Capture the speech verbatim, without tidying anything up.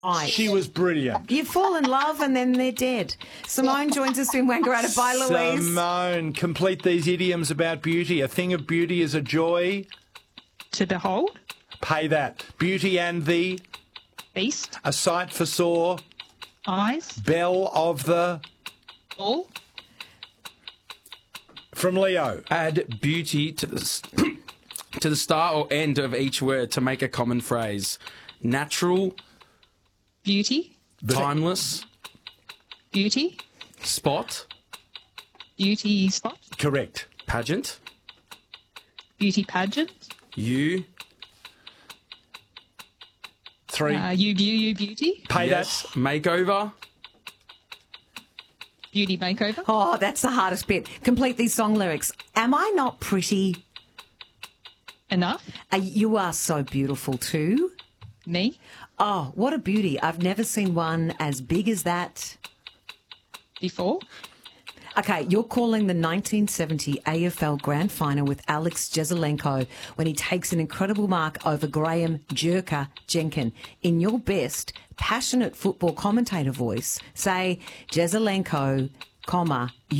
She was brilliant. You fall in love and then they're dead. Simone joins us in Wangaratta. Bye, Louise. Simone, complete these idioms about beauty. A thing of beauty is a joy. To behold. Pay that. Beauty and the... Beast. A sight for sore. Eyes. Belle of the... All. From Leo. Add beauty to the s- to the start or end of each word to make a common phrase. Natural, Beauty. timeless, Beauty. spot, Beauty spot. Correct. pageant, Beauty pageant. you, Three. Uh, you, you, you, beauty. Pay yes, that. makeover, Beauty makeover. Oh, that's the hardest bit. Complete these song lyrics. Am I not pretty? Enough. Uh, you are so beautiful too. Me. Oh, what a beauty. I've never seen one as big as that. Before. Okay, you're calling the nineteen seventy A F L Grand Final with Alex Jezelenko when he takes an incredible mark over Graham Jerker Jenkin. In your best, passionate football commentator voice, say Jezelenko, comma,